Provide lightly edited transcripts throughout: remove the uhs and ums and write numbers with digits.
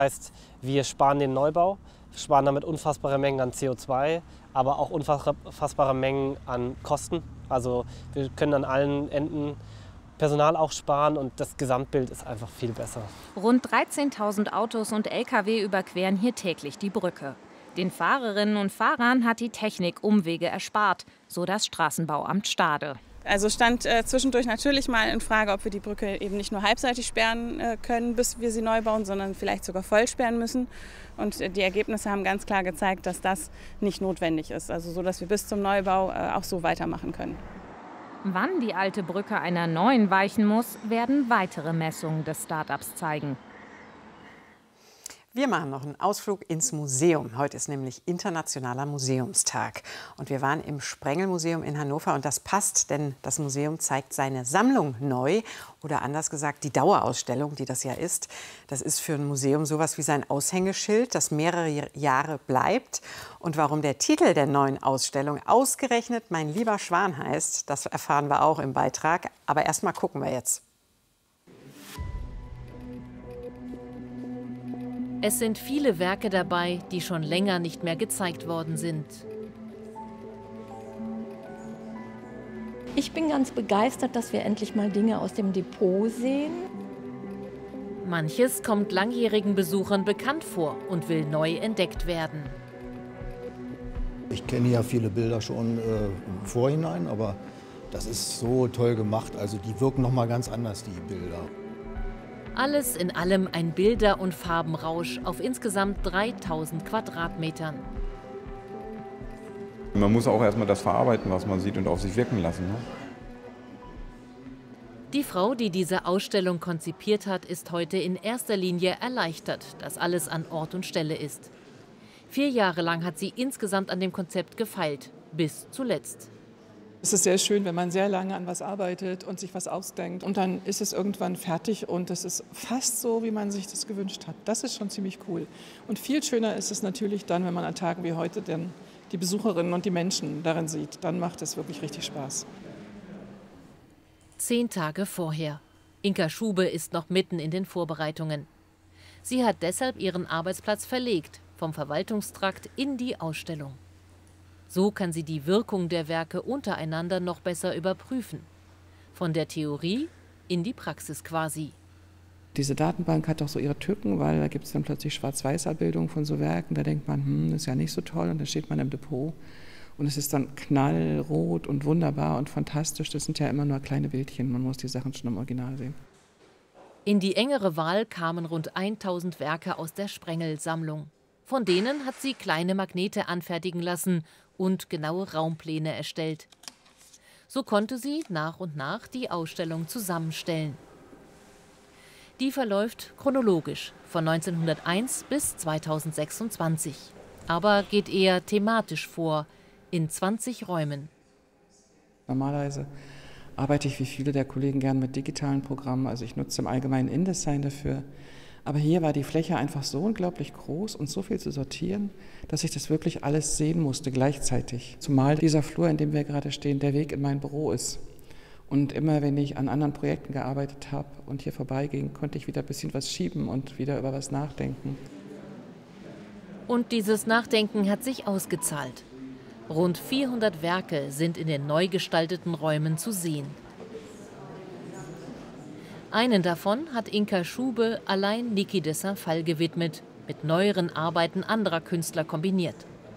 Heißt, wir sparen den Neubau, sparen damit unfassbare Mengen an CO2, aber auch unfassbare Mengen an Kosten. Also wir können an allen Enden Personal auch sparen und das Gesamtbild ist einfach viel besser. Rund 13.000 Autos und Lkw überqueren hier täglich die Brücke. Den Fahrerinnen und Fahrern hat die Technik Umwege erspart, so das Straßenbauamt Stade. Also stand zwischendurch natürlich mal in Frage, ob wir die Brücke eben nicht nur halbseitig sperren können, bis wir sie neu bauen, sondern vielleicht sogar voll sperren müssen. Und die Ergebnisse haben ganz klar gezeigt, dass das nicht notwendig ist. Also so, dass wir bis zum Neubau auch so weitermachen können. Wann die alte Brücke einer neuen weichen muss, werden weitere Messungen des Start-ups zeigen. Wir machen noch einen Ausflug ins Museum. Heute ist nämlich Internationaler Museumstag. Und wir waren im Sprengel-Museum in Hannover. Und das passt, denn das Museum zeigt seine Sammlung neu. Oder anders gesagt, die Dauerausstellung, die das ja ist. Das ist für ein Museum sowas wie sein Aushängeschild, das mehrere Jahre bleibt. Und warum der Titel der neuen Ausstellung ausgerechnet Mein lieber Schwan heißt, das erfahren wir auch im Beitrag. Aber erst mal gucken wir jetzt. Es sind viele Werke dabei, die schon länger nicht mehr gezeigt worden sind. Ich bin ganz begeistert, dass wir endlich mal Dinge aus dem Depot sehen. Manches kommt langjährigen Besuchern bekannt vor und will neu entdeckt werden. Ich kenne ja viele Bilder schon im Vorhinein, aber das ist so toll gemacht. Also die wirken noch mal ganz anders, die Bilder. Alles in allem ein Bilder- und Farbenrausch auf insgesamt 3000 Quadratmetern. Man muss auch erstmal das verarbeiten, was man sieht und auf sich wirken lassen. Ne? Die Frau, die diese Ausstellung konzipiert hat, ist heute in erster Linie erleichtert, dass alles an Ort und Stelle ist. 4 Jahre lang hat sie insgesamt an dem Konzept gefeilt, bis zuletzt. Es ist sehr schön, wenn man sehr lange an was arbeitet und sich was ausdenkt. Und dann ist es irgendwann fertig und es ist fast so, wie man sich das gewünscht hat. Das ist schon ziemlich cool. Und viel schöner ist es natürlich dann, wenn man an Tagen wie heute dann die Besucherinnen und die Menschen darin sieht. Dann macht es wirklich richtig Spaß. 10 Tage vorher. Inka Schube ist noch mitten in den Vorbereitungen. Sie hat deshalb ihren Arbeitsplatz verlegt, vom Verwaltungstrakt in die Ausstellung. So kann sie die Wirkung der Werke untereinander noch besser überprüfen. Von der Theorie in die Praxis quasi. Diese Datenbank hat doch so ihre Tücken, weil da gibt es dann plötzlich Schwarz-Weiß-Abbildungen von so Werken. Da denkt man, das ist ja nicht so toll. Und dann steht man im Depot und es ist dann knallrot und wunderbar und fantastisch. Das sind ja immer nur kleine Bildchen. Man muss die Sachen schon im Original sehen. In die engere Wahl kamen rund 1000 Werke aus der Sprengel-Sammlung. Von denen hat sie kleine Magnete anfertigen lassen und genaue Raumpläne erstellt. So konnte sie nach und nach die Ausstellung zusammenstellen. Die verläuft chronologisch von 1901 bis 2026, aber geht eher thematisch vor, in 20 Räumen. Normalerweise arbeite ich wie viele der Kollegen gern mit digitalen Programmen, also ich nutze im Allgemeinen InDesign dafür. Aber hier war die Fläche einfach so unglaublich groß und so viel zu sortieren, dass ich das wirklich alles sehen musste gleichzeitig. Zumal dieser Flur, in dem wir gerade stehen, der Weg in mein Büro ist. Und immer, wenn ich an anderen Projekten gearbeitet habe und hier vorbeiging, konnte ich wieder ein bisschen was schieben und wieder über was nachdenken. Und dieses Nachdenken hat sich ausgezahlt. Rund 400 Werke sind in den neu gestalteten Räumen zu sehen. Einen davon hat Inka Schube allein Niki de Saint-Phal gewidmet, mit neueren Arbeiten anderer Künstler kombiniert.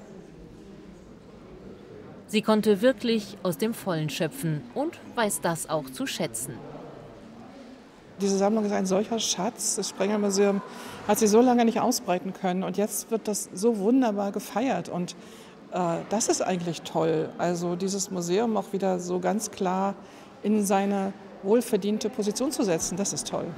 Sie konnte wirklich aus dem Vollen schöpfen und weiß das auch zu schätzen. Diese Sammlung ist ein solcher Schatz. Das Sprengelmuseum hat sie so lange nicht ausbreiten können. Und jetzt wird das so wunderbar gefeiert. Und das ist eigentlich toll. Also dieses Museum auch wieder so ganz klar in seine wohlverdiente Position zu setzen, das ist toll.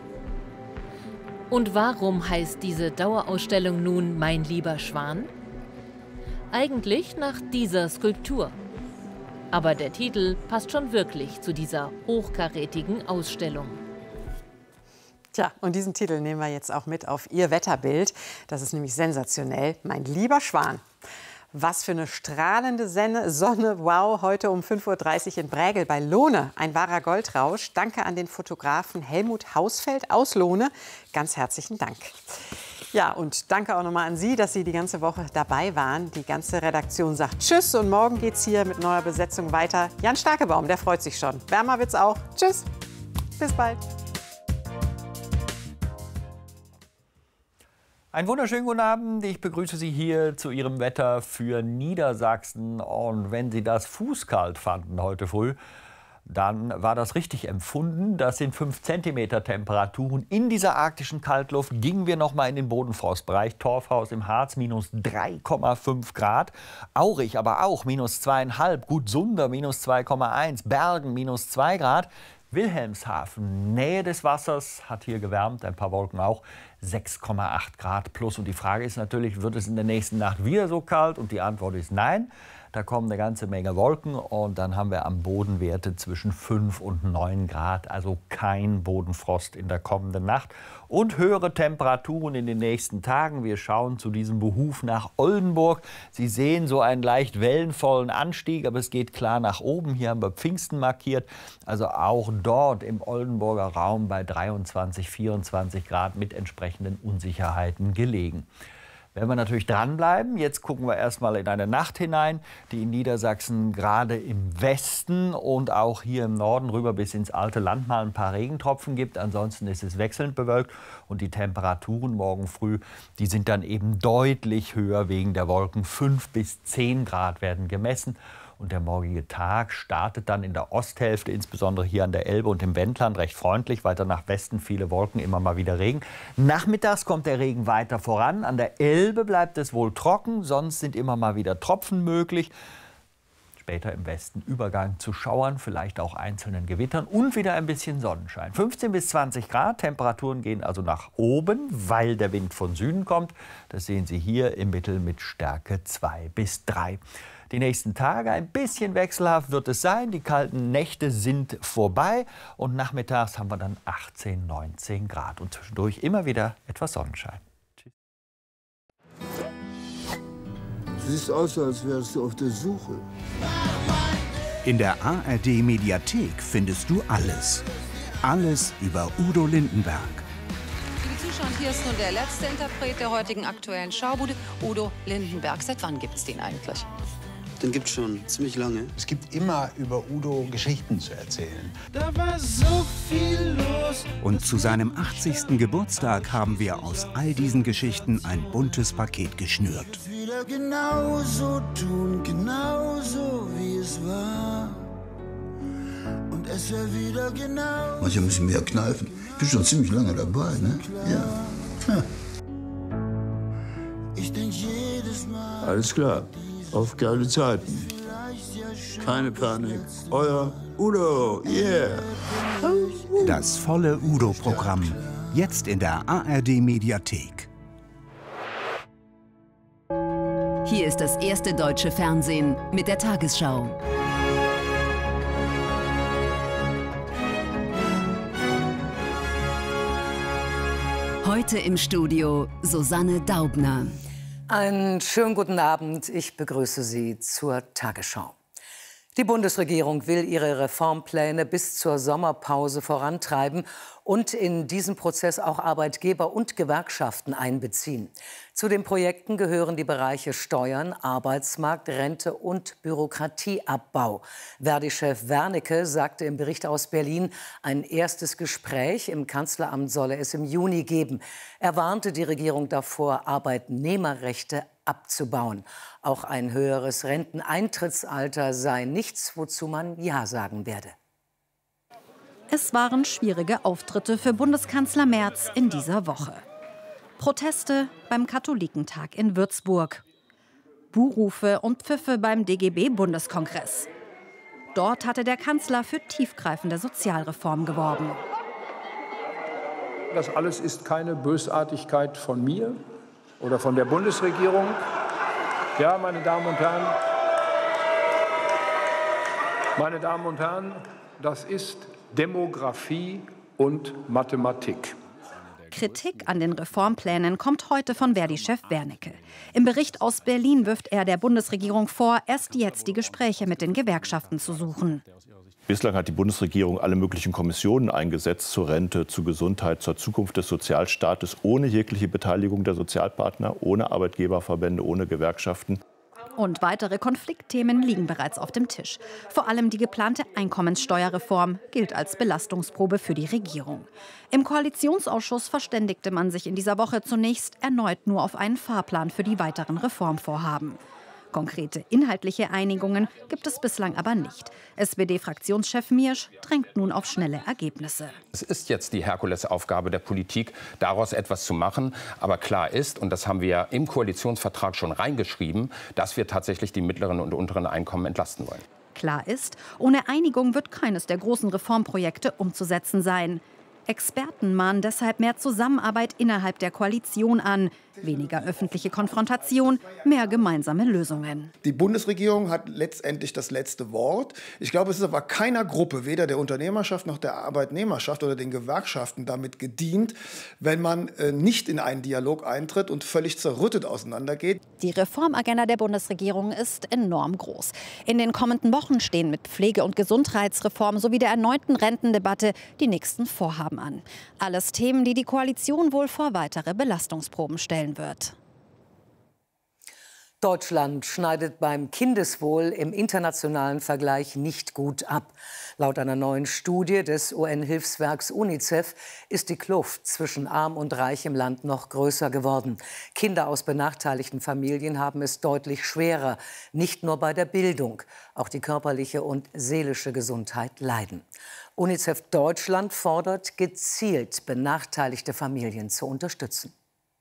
Und warum heißt diese Dauerausstellung nun Mein lieber Schwan? Eigentlich nach dieser Skulptur. Aber der Titel passt schon wirklich zu dieser hochkarätigen Ausstellung. Tja, und diesen Titel nehmen wir jetzt auch mit auf Ihr Wetterbild. Das ist nämlich sensationell. Mein lieber Schwan. Was für eine strahlende Sonne, wow, heute um 5:30 Uhr in Brägel bei Lohne. Ein wahrer Goldrausch. Danke an den Fotografen Helmut Hausfeld aus Lohne. Ganz herzlichen Dank. Ja, und danke auch nochmal an Sie, dass Sie die ganze Woche dabei waren. Die ganze Redaktion sagt Tschüss und morgen geht's hier mit neuer Besetzung weiter. Jan Starkebaum, der freut sich schon. Wärmer wird's auch. Tschüss, bis bald. Einen wunderschönen guten Abend. Ich begrüße Sie hier zu Ihrem Wetter für Niedersachsen. Und wenn Sie das fußkalt fanden heute früh, dann war das richtig empfunden. Das sind 5 cm Temperaturen. In dieser arktischen Kaltluft gingen wir noch mal in den Bodenfrostbereich. Torfhaus im Harz minus 3,5 Grad. Aurich aber auch minus 2,5. Gutsunder minus 2,1. Bergen minus 2 Grad. Wilhelmshaven, Nähe des Wassers, hat hier gewärmt, ein paar Wolken auch, 6,8 Grad plus. Und die Frage ist natürlich, wird es in der nächsten Nacht wieder so kalt? Und die Antwort ist nein. Da kommen eine ganze Menge Wolken und dann haben wir am Boden Werte zwischen 5 und 9 Grad. Also kein Bodenfrost in der kommenden Nacht. Und höhere Temperaturen in den nächsten Tagen. Wir schauen zu diesem Behuf nach Oldenburg. Sie sehen so einen leicht wellenvollen Anstieg, aber es geht klar nach oben. Hier haben wir Pfingsten markiert. Also auch dort im Oldenburger Raum bei 23, 24 Grad mit entsprechenden Unsicherheiten gelegen. Wenn wir natürlich dranbleiben, jetzt gucken wir erstmal in eine Nacht hinein, die in Niedersachsen gerade im Westen und auch hier im Norden rüber bis ins alte Land mal ein paar Regentropfen gibt. Ansonsten ist es wechselnd bewölkt und die Temperaturen morgen früh, die sind dann eben deutlich höher wegen der Wolken. 5 bis 10 Grad werden gemessen. Und der morgige Tag startet dann in der Osthälfte, insbesondere hier an der Elbe und im Wendland, recht freundlich. Weiter nach Westen viele Wolken, immer mal wieder Regen. Nachmittags kommt der Regen weiter voran. An der Elbe bleibt es wohl trocken, sonst sind immer mal wieder Tropfen möglich. Später im Westen Übergang zu Schauern, vielleicht auch einzelnen Gewittern und wieder ein bisschen Sonnenschein. 15 bis 20 Grad, Temperaturen gehen also nach oben, weil der Wind von Süden kommt. Das sehen Sie hier im Mittel mit Stärke 2 bis 3. Die nächsten Tage ein bisschen wechselhaft wird es sein. Die kalten Nächte sind vorbei und nachmittags haben wir dann 18, 19 Grad und zwischendurch immer wieder etwas Sonnenschein. Tschüss. Du siehst aus, als wärst du auf der Suche. In der ARD-Mediathek findest du alles. Alles über Udo Lindenberg. Liebe Zuschauer, hier ist nun der letzte Interpret der heutigen Aktuellen Schaubude, Udo Lindenberg. Seit wann gibt es den eigentlich? Den gibt's schon ziemlich lange. Es gibt immer über Udo Geschichten zu erzählen. Da war so viel los. Und zu seinem 80. Geburtstag haben wir aus all diesen Geschichten ein buntes Paket geschnürt. Wieder genauso tun, genauso wie es war. Und es wäre wieder genau. Manchmal müssen wir mehr kneifen. Ich bin schon ziemlich lange dabei, ne? Ja. Ich denk jedes Mal. Alles klar. Auf geile Zeiten. Keine Panik. Euer Udo, yeah. Das volle Udo-Programm. Jetzt in der ARD-Mediathek. Hier ist das erste deutsche Fernsehen mit der Tagesschau. Heute im Studio Susanne Daubner. Einen schönen guten Abend. Ich begrüße Sie zur Tagesschau. Die Bundesregierung will ihre Reformpläne bis zur Sommerpause vorantreiben und in diesen Prozess auch Arbeitgeber und Gewerkschaften einbeziehen. Zu den Projekten gehören die Bereiche Steuern, Arbeitsmarkt, Rente und Bürokratieabbau. Verdi-Chef Wernicke sagte im Bericht aus Berlin, ein erstes Gespräch im Kanzleramt solle es im Juni geben. Er warnte die Regierung davor, Arbeitnehmerrechte abzubauen. Auch ein höheres Renteneintrittsalter sei nichts, wozu man Ja sagen werde. Es waren schwierige Auftritte für Bundeskanzler Merz in dieser Woche. Proteste beim Katholikentag in Würzburg. Buhrufe und Pfiffe beim DGB-Bundeskongress. Dort hatte der Kanzler für tiefgreifende Sozialreformen geworben. Das alles ist keine Bösartigkeit von mir oder von der Bundesregierung. Ja, meine Damen und Herren, das ist Demografie und Mathematik. Kritik an den Reformplänen kommt heute von Verdi-Chef Wernicke. Im Bericht aus Berlin wirft er der Bundesregierung vor, erst jetzt die Gespräche mit den Gewerkschaften zu suchen. Bislang hat die Bundesregierung alle möglichen Kommissionen eingesetzt zur Rente, zur Gesundheit, zur Zukunft des Sozialstaates, ohne jegliche Beteiligung der Sozialpartner, ohne Arbeitgeberverbände, ohne Gewerkschaften. Und weitere Konfliktthemen liegen bereits auf dem Tisch. Vor allem die geplante Einkommenssteuerreform gilt als Belastungsprobe für die Regierung. Im Koalitionsausschuss verständigte man sich in dieser Woche zunächst erneut nur auf einen Fahrplan für die weiteren Reformvorhaben. Konkrete inhaltliche Einigungen gibt es bislang aber nicht. SPD-Fraktionschef Miersch drängt nun auf schnelle Ergebnisse. Es ist jetzt die Herkulesaufgabe der Politik, daraus etwas zu machen. Aber klar ist, und das haben wir im Koalitionsvertrag schon reingeschrieben, dass wir tatsächlich die mittleren und unteren Einkommen entlasten wollen. Klar ist, ohne Einigung wird keines der großen Reformprojekte umzusetzen sein. Experten mahnen deshalb mehr Zusammenarbeit innerhalb der Koalition an. Weniger öffentliche Konfrontation, mehr gemeinsame Lösungen. Die Bundesregierung hat letztendlich das letzte Wort. Ich glaube, es ist aber keiner Gruppe, weder der Unternehmerschaft noch der Arbeitnehmerschaft oder den Gewerkschaften damit gedient, wenn man nicht in einen Dialog eintritt und völlig zerrüttet auseinandergeht. Die Reformagenda der Bundesregierung ist enorm groß. In den kommenden Wochen stehen mit Pflege- und Gesundheitsreform sowie der erneuten Rentendebatte die nächsten Vorhaben an. Alles Themen, die die Koalition wohl vor weitere Belastungsproben stellen wird. Deutschland schneidet beim Kindeswohl im internationalen Vergleich nicht gut ab. Laut einer neuen Studie des UN-Hilfswerks UNICEF ist die Kluft zwischen Arm und Reich im Land noch größer geworden. Kinder aus benachteiligten Familien haben es deutlich schwerer. Nicht nur bei der Bildung, auch die körperliche und seelische Gesundheit leiden. UNICEF Deutschland fordert gezielt, benachteiligte Familien zu unterstützen.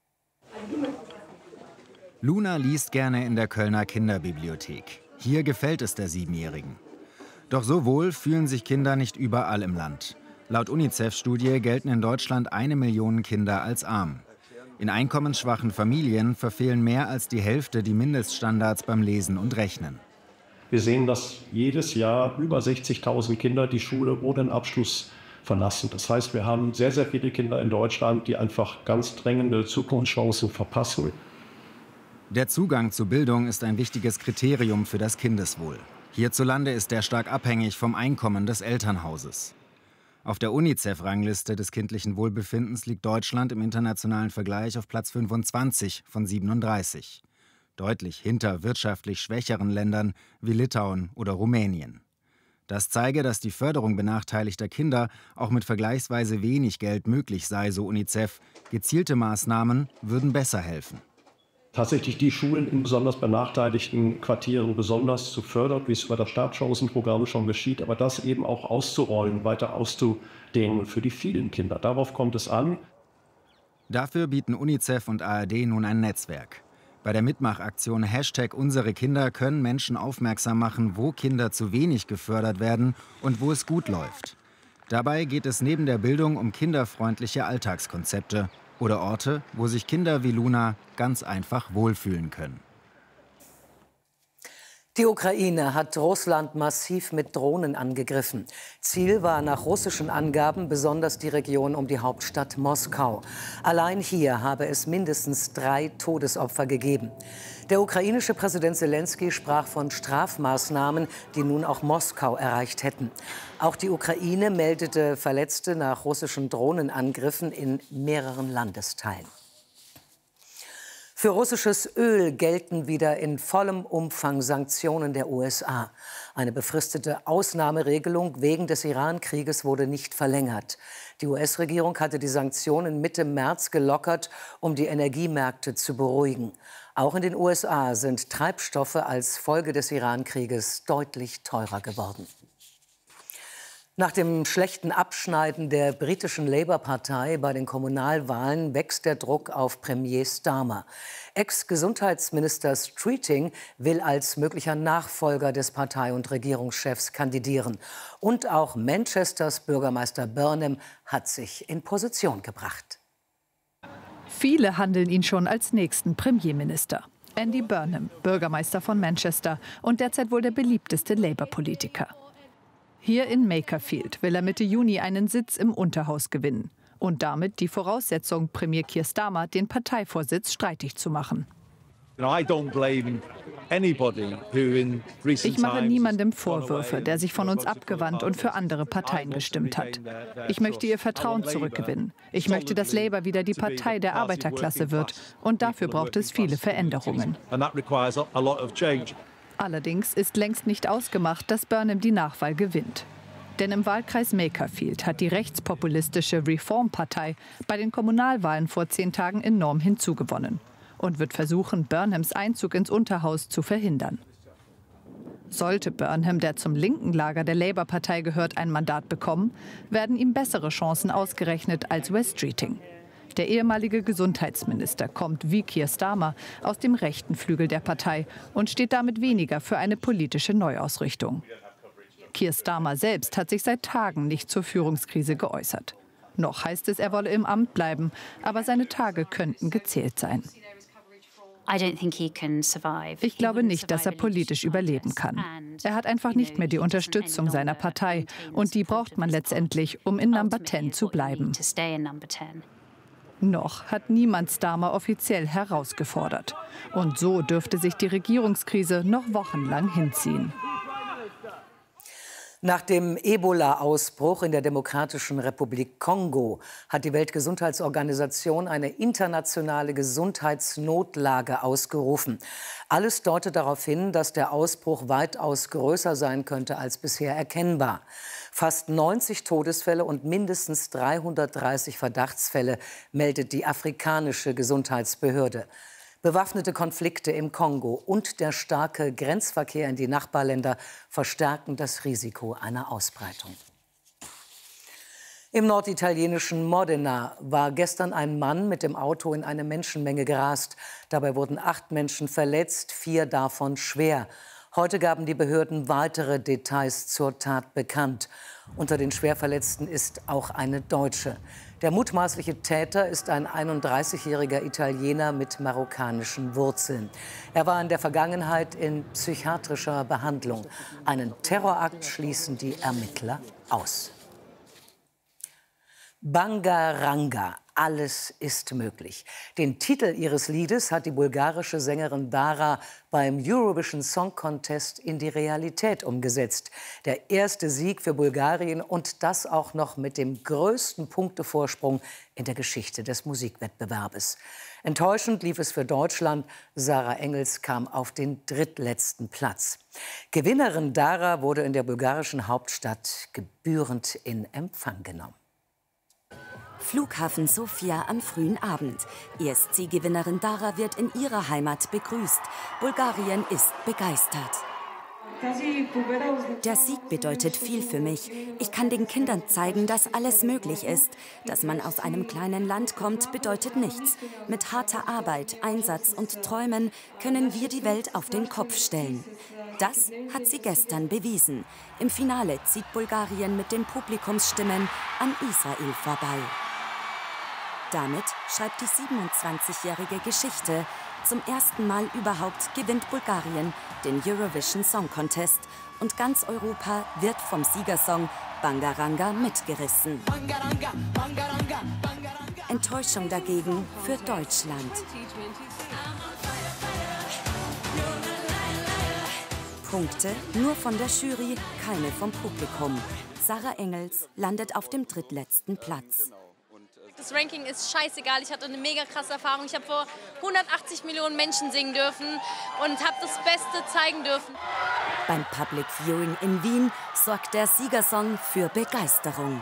Luna liest gerne in der Kölner Kinderbibliothek. Hier gefällt es der 7-Jährigen. Doch so wohl fühlen sich Kinder nicht überall im Land. Laut UNICEF-Studie gelten in Deutschland 1 Million Kinder als arm. In einkommensschwachen Familien verfehlen mehr als die Hälfte die Mindeststandards beim Lesen und Rechnen. Wir sehen, dass jedes Jahr über 60.000 Kinder die Schule ohne einen Abschluss verlassen. Das heißt, wir haben sehr, sehr viele Kinder in Deutschland, die einfach ganz drängende Zukunftschancen verpassen. Der Zugang zu Bildung ist ein wichtiges Kriterium für das Kindeswohl. Hierzulande ist er stark abhängig vom Einkommen des Elternhauses. Auf der UNICEF-Rangliste des kindlichen Wohlbefindens liegt Deutschland im internationalen Vergleich auf Platz 25 von 37. Deutlich hinter wirtschaftlich schwächeren Ländern wie Litauen oder Rumänien. Das zeige, dass die Förderung benachteiligter Kinder auch mit vergleichsweise wenig Geld möglich sei, so UNICEF. Gezielte Maßnahmen würden besser helfen. Tatsächlich die Schulen in besonders benachteiligten Quartieren besonders zu fördern, wie es über das Startchancenprogramm schon geschieht, aber das eben auch auszurollen, weiter auszudehnen für die vielen Kinder. Darauf kommt es an. Dafür bieten UNICEF und ARD nun ein Netzwerk. Bei der Mitmachaktion #UnsereKinder können Menschen aufmerksam machen, wo Kinder zu wenig gefördert werden und wo es gut läuft. Dabei geht es neben der Bildung um kinderfreundliche Alltagskonzepte oder Orte, wo sich Kinder wie Luna ganz einfach wohlfühlen können. Die Ukraine hat Russland massiv mit Drohnen angegriffen. Ziel war nach russischen Angaben besonders die Region um die Hauptstadt Moskau. Allein hier habe es mindestens 3 Todesopfer gegeben. Der ukrainische Präsident Selenskyj sprach von Strafmaßnahmen, die nun auch Moskau erreicht hätten. Auch die Ukraine meldete Verletzte nach russischen Drohnenangriffen in mehreren Landesteilen. Für russisches Öl gelten wieder in vollem Umfang Sanktionen der USA. Eine befristete Ausnahmeregelung wegen des Iran-Krieges wurde nicht verlängert. Die US-Regierung hatte die Sanktionen Mitte März gelockert, um die Energiemärkte zu beruhigen. Auch in den USA sind Treibstoffe als Folge des Iran-Krieges deutlich teurer geworden. Nach dem schlechten Abschneiden der britischen Labour-Partei bei den Kommunalwahlen wächst der Druck auf Premier Starmer. Ex-Gesundheitsminister Streeting will als möglicher Nachfolger des Partei- und Regierungschefs kandidieren. Und auch Manchesters Bürgermeister Burnham hat sich in Position gebracht. Viele handeln ihn schon als nächsten Premierminister. Andy Burnham, Bürgermeister von Manchester und derzeit wohl der beliebteste Labour-Politiker. Hier in Makerfield will er Mitte Juni einen Sitz im Unterhaus gewinnen und damit die Voraussetzung, Premier Keir Starmer den Parteivorsitz streitig zu machen. Ich mache niemandem Vorwürfe, der sich von uns abgewandt und für andere Parteien gestimmt hat. Ich möchte ihr Vertrauen zurückgewinnen. Ich möchte, dass Labour wieder die Partei der Arbeiterklasse wird. Und dafür braucht es viele Veränderungen. Allerdings ist längst nicht ausgemacht, dass Burnham die Nachwahl gewinnt. Denn im Wahlkreis Makerfield hat die rechtspopulistische Reform-Partei bei den Kommunalwahlen vor 10 Tagen enorm hinzugewonnen und wird versuchen, Burnhams Einzug ins Unterhaus zu verhindern. Sollte Burnham, der zum linken Lager der Labour-Partei gehört, ein Mandat bekommen, werden ihm bessere Chancen ausgerechnet als Wes Streeting. Der ehemalige Gesundheitsminister kommt wie Keir Starmer aus dem rechten Flügel der Partei und steht damit weniger für eine politische Neuausrichtung. Keir Starmer selbst hat sich seit Tagen nicht zur Führungskrise geäußert. Noch heißt es, er wolle im Amt bleiben, aber seine Tage könnten gezählt sein. Ich glaube nicht, dass er politisch überleben kann. Er hat einfach nicht mehr die Unterstützung seiner Partei und die braucht man letztendlich, um in Number 10 zu bleiben. Noch hat niemand Starmer offiziell herausgefordert. Und so dürfte sich die Regierungskrise noch wochenlang hinziehen. Nach dem Ebola-Ausbruch in der Demokratischen Republik Kongo hat die Weltgesundheitsorganisation eine internationale Gesundheitsnotlage ausgerufen. Alles deutet darauf hin, dass der Ausbruch weitaus größer sein könnte als bisher erkennbar. Fast 90 Todesfälle und mindestens 330 Verdachtsfälle meldet die afrikanische Gesundheitsbehörde. Bewaffnete Konflikte im Kongo und der starke Grenzverkehr in die Nachbarländer verstärken das Risiko einer Ausbreitung. Im norditalienischen Modena war gestern ein Mann mit dem Auto in eine Menschenmenge gerast. Dabei wurden 8 Menschen verletzt, 4 davon schwer. Heute gaben die Behörden weitere Details zur Tat bekannt. Unter den Schwerverletzten ist auch eine Deutsche. Der mutmaßliche Täter ist ein 31-jähriger Italiener mit marokkanischen Wurzeln. Er war in der Vergangenheit in psychiatrischer Behandlung. Einen Terrorakt schließen die Ermittler aus. Bangaranga, alles ist möglich. Den Titel ihres Liedes hat die bulgarische Sängerin Dara beim Eurovision Song Contest in die Realität umgesetzt. Der erste Sieg für Bulgarien und das auch noch mit dem größten Punktevorsprung in der Geschichte des Musikwettbewerbes. Enttäuschend lief es für Deutschland. Sarah Engels kam auf den drittletzten Platz. Gewinnerin Dara wurde in der bulgarischen Hauptstadt gebührend in Empfang genommen. Flughafen Sofia am frühen Abend. ESC-Gewinnerin Dara wird in ihrer Heimat begrüßt. Bulgarien ist begeistert. Der Sieg bedeutet viel für mich. Ich kann den Kindern zeigen, dass alles möglich ist. Dass man aus einem kleinen Land kommt, bedeutet nichts. Mit harter Arbeit, Einsatz und Träumen können wir die Welt auf den Kopf stellen. Das hat sie gestern bewiesen. Im Finale zieht Bulgarien mit den Publikumsstimmen an Israel vorbei. Damit schreibt die 27-jährige Geschichte. Zum ersten Mal überhaupt gewinnt Bulgarien den Eurovision Song Contest. Und ganz Europa wird vom Siegersong Bangaranga mitgerissen. Enttäuschung dagegen für Deutschland. Punkte nur von der Jury, keine vom Publikum. Sarah Engels landet auf dem drittletzten Platz. Das Ranking ist scheißegal. Ich hatte eine mega krasse Erfahrung. Ich habe vor 180 Millionen Menschen singen dürfen und habe das Beste zeigen dürfen. Beim Public Viewing in Wien sorgt der Siegersong für Begeisterung.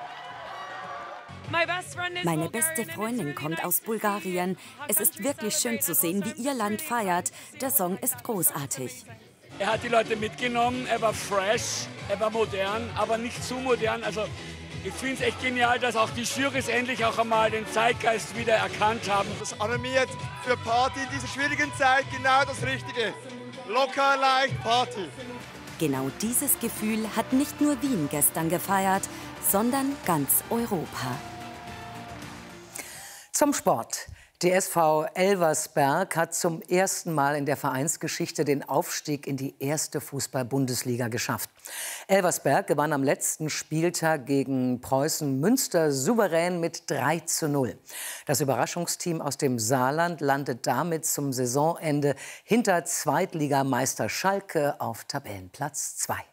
Meine beste Freundin kommt aus Bulgarien. Es ist wirklich schön zu sehen, wie ihr Land feiert. Der Song ist großartig. Er hat die Leute mitgenommen, er war fresh, er war modern, aber nicht zu modern. Also ich finde es echt genial, dass auch die Jurys endlich auch einmal den Zeitgeist wieder erkannt haben. Das animiert für Party in dieser schwierigen Zeit genau das Richtige. Locker, leicht, Party. Genau dieses Gefühl hat nicht nur Wien gestern gefeiert, sondern ganz Europa. Zum Sport. Die SV Elversberg hat zum ersten Mal in der Vereinsgeschichte den Aufstieg in die erste Fußball-Bundesliga geschafft. Elversberg gewann am letzten Spieltag gegen Preußen Münster souverän mit 3:0. Das Überraschungsteam aus dem Saarland landet damit zum Saisonende hinter Zweitligameister Schalke auf Tabellenplatz 2.